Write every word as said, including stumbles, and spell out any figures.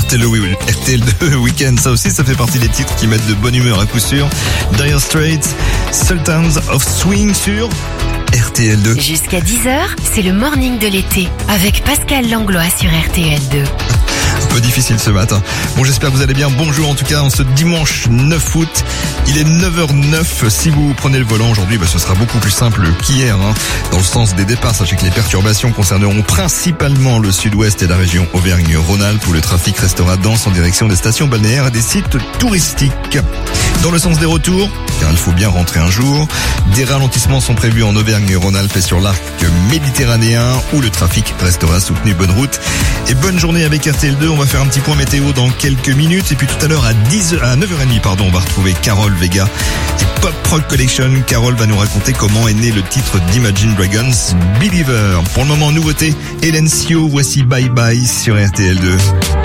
R T L deux Weekend, ça aussi, ça fait partie des titres qui mettent de bonne humeur à coup sûr. Dire Straits, Sultans of Swing sur R T L deux. Jusqu'à dix heures, c'est le morning de l'été avec Pascal Langlois sur R T L deux. Un peu difficile ce matin. Bon, j'espère que vous allez bien. Bonjour en tout cas, en ce dimanche neuf août. Il est neuf heures neuf. Si vous prenez le volant aujourd'hui, bah, ce sera beaucoup plus simple qu'hier. Hein. Dans le sens des départs, sachez que les perturbations concerneront principalement le sud-ouest et la région Auvergne-Rhône-Alpes où le trafic restera dense en direction des stations balnéaires et des sites touristiques. Dans le sens des retours, car il faut bien rentrer un jour, des ralentissements sont prévus en Auvergne-Rhône-Alpes et sur l'arc méditerranéen où le trafic restera soutenu. Bonne route et bonne journée avec R T L deux. On va faire un petit point météo dans quelques minutes et puis tout à l'heure à dix heures, à neuf heures trente, pardon, on va retrouver Carol Vega et Pop Rock Collection. Carol va nous raconter comment est né le titre d'Imagine Dragons, Believer. Pour le moment, nouveauté, Hélène Sio, voici Bye Bye sur R T L deux.